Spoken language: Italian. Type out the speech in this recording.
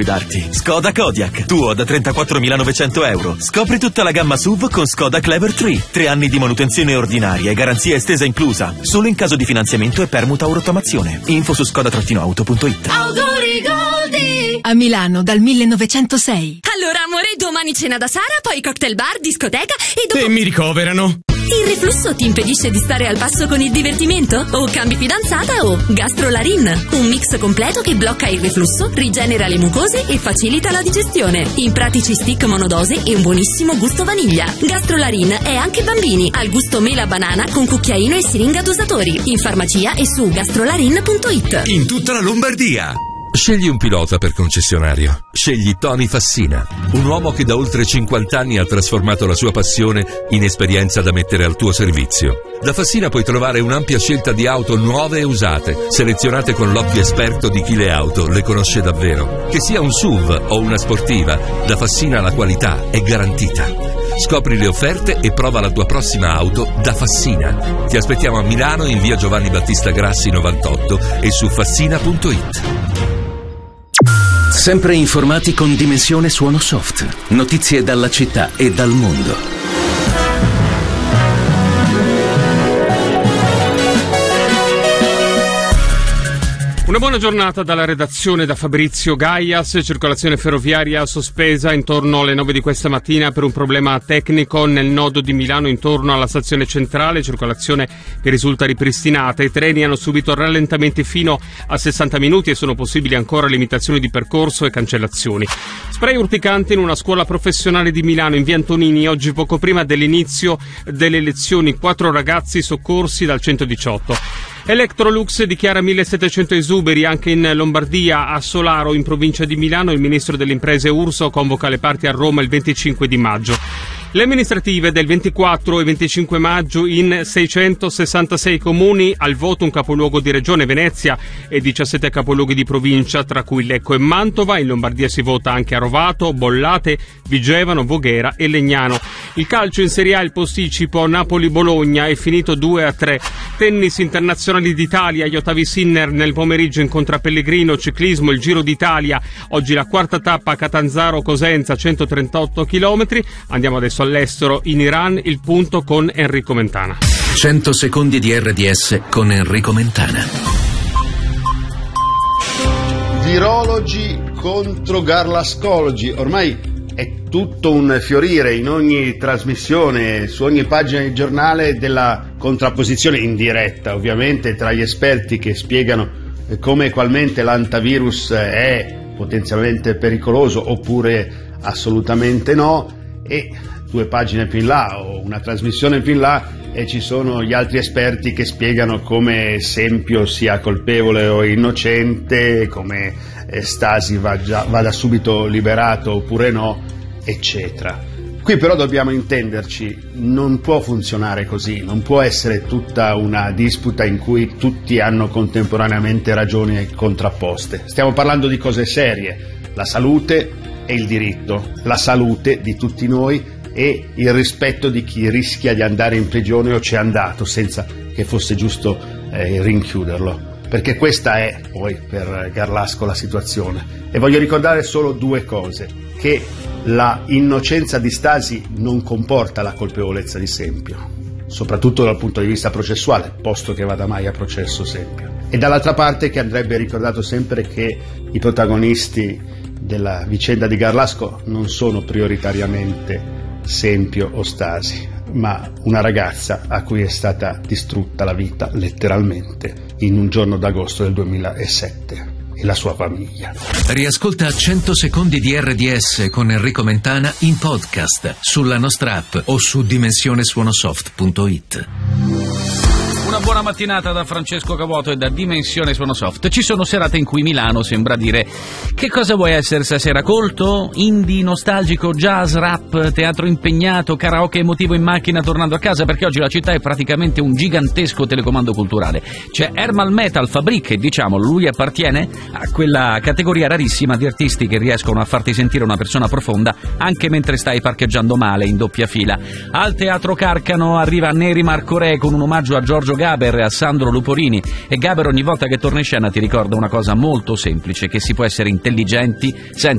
darti. Skoda Kodiaq, tuo da 34.900 euro. Scopri tutta la gamma SUV con Skoda Clever 3. 3 anni di manutenzione ordinaria e garanzia estesa inclusa. Solo in caso di finanziamento e permuta o rottamazione. Info su skoda-auto.it. A Milano dal 1906. Allora amore, domani cena da Sara, poi cocktail bar, discoteca e dopo... E mi ricoverano. Il reflusso ti impedisce di stare al passo con il divertimento? O cambi fidanzata o Gastrolarin, un mix completo che blocca il reflusso, rigenera le mucose e facilita la digestione. In pratici stick monodose e un buonissimo gusto vaniglia. Gastrolarin è anche bambini, al gusto mela banana con cucchiaino e siringa dosatori. In farmacia e su gastrolarin.it. In tutta la Lombardia. Scegli un pilota per concessionario. Scegli Tony Fassina, un uomo che da oltre 50 anni ha trasformato la sua passione in esperienza da mettere al tuo servizio. Da Fassina puoi trovare un'ampia scelta di auto nuove e usate, selezionate con l'occhio esperto di chi le auto le conosce davvero. Che sia un SUV o una sportiva, da Fassina la qualità è garantita. Scopri le offerte e prova la tua prossima auto da Fassina. Ti aspettiamo a Milano in via Giovanni Battista Grassi 98 e su fassina.it. Sempre informati con Dimensione Suono Soft. Notizie dalla città e dal mondo. Una buona giornata dalla redazione da Fabrizio Gaias. Circolazione ferroviaria sospesa intorno alle 9 di questa mattina per un problema tecnico nel nodo di Milano intorno alla stazione centrale, circolazione che risulta ripristinata. I treni hanno subito rallentamenti fino a 60 minuti e sono possibili ancora limitazioni di percorso e cancellazioni. Spray urticante in una scuola professionale di Milano in via Antonini. Oggi poco prima dell'inizio delle lezioni 4 ragazzi soccorsi dal 118. Electrolux dichiara 1700 esuberi anche in Lombardia. A Solaro, in provincia di Milano, il ministro delle imprese Urso convoca le parti a Roma il 25 di maggio. Le amministrative del 24 e 25 maggio in 666 comuni, al voto un capoluogo di regione, Venezia, e 17 capoluoghi di provincia, tra cui Lecco e Mantova. In Lombardia si vota anche a Rovato, Bollate, Vigevano, Voghera e Legnano. Il calcio in Serie A, il posticipo Napoli-Bologna è finito 2-3. Tennis internazionali d'Italia, gli ottavi Sinner nel pomeriggio incontra Pellegrino. Ciclismo, il Giro d'Italia, oggi la quarta tappa Catanzaro-Cosenza, 138 km. Andiamo adesso all'estero, in Iran, il punto con Enrico Mentana. 100 secondi di RDS con Enrico Mentana. Virologi contro garlascologi, ormai è tutto un fiorire in ogni trasmissione, su ogni pagina di giornale, della contrapposizione indiretta ovviamente tra gli esperti che spiegano come e qualmente l'antivirus è potenzialmente pericoloso oppure assolutamente no, e 2 pagine più in là o una trasmissione più in là e ci sono gli altri esperti che spiegano come Sempio sia colpevole o innocente, come Stasi vada subito liberato oppure no, eccetera. Qui però dobbiamo intenderci, non può funzionare così, non può essere tutta una disputa in cui tutti hanno contemporaneamente ragioni contrapposte. Stiamo parlando di cose serie, la salute e il diritto, la salute di tutti noi e il rispetto di chi rischia di andare in prigione o c'è andato senza che fosse giusto rinchiuderlo, perché questa è poi per Garlasco la situazione. E voglio ricordare solo 2 cose: che la innocenza di Stasi non comporta la colpevolezza di Sempio, soprattutto dal punto di vista processuale, posto che vada mai a processo Sempio, e dall'altra parte che andrebbe ricordato sempre che i protagonisti della vicenda di Garlasco non sono prioritariamente Sempio o Stasi, ma una ragazza a cui è stata distrutta la vita letteralmente in un giorno d'agosto del 2007 e la sua famiglia. Riascolta 100 secondi di RDS con Enrico Mentana in podcast sulla nostra app o su dimensionesuonosoft.it. Una buona mattinata da Francesco Cavoto e da Dimensione Suono Soft. Ci sono serate in cui Milano sembra dire: che cosa vuoi essere stasera? Colto? Indie, nostalgico, jazz, rap, teatro impegnato, karaoke emotivo in macchina tornando a casa? Perché oggi la città è praticamente un gigantesco telecomando culturale. C'è Ermal Metal Fabric e, diciamolo, lui appartiene a quella categoria rarissima di artisti che riescono a farti sentire una persona profonda anche mentre stai parcheggiando male in doppia fila. Al Teatro Carcano arriva Neri Marco Re con un omaggio a Giorgio Gaber e a Sandro Luporini, e Gaber ogni volta che torna in scena ti ricorda una cosa molto semplice: che si può essere intelligenti senza